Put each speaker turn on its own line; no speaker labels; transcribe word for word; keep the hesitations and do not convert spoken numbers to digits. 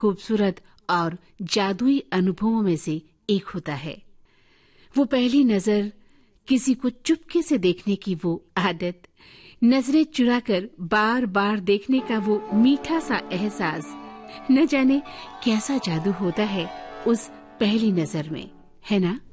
खूबसूरत और जादुई अनुभवों में से एक होता है। वो पहली नजर, किसी को चुपके से देखने की वो आदत, नजरें चुराकर बार बार देखने का वो मीठा सा एहसास, न जाने कैसा जादू होता है उस पहली नजर में, है ना?